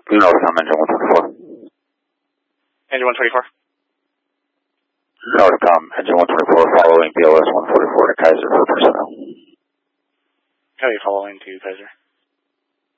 Northcom, engine 124. Engine 124. Northcom, engine 124, following BLS 144 to Kaiser for personnel. How are you following to Kaiser?